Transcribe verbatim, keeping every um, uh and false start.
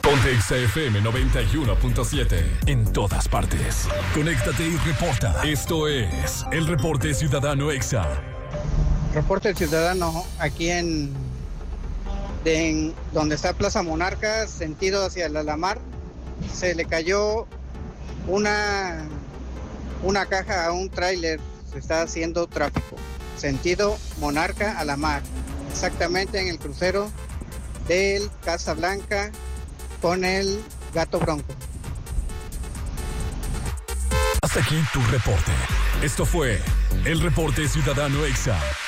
Ponte Exa F M noventa y uno punto siete. En todas partes. Conéctate y reporta. Esto es el Reporte Ciudadano Exa. Reporte Ciudadano aquí en, de, en donde está Plaza Monarcas, sentido hacia el Alamar. Se le cayó una, una caja a un tráiler. Se está haciendo tráfico. Sentido Monarca Alamar. Exactamente en el crucero del Casablanca con el Gato Bronco. Hasta aquí tu reporte. Esto fue el Reporte Ciudadano Exa.